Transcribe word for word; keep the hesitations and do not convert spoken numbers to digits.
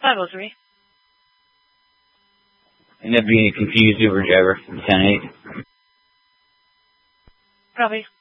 five oh three. And that'd be a confused Uber driver from ten eight. Copy.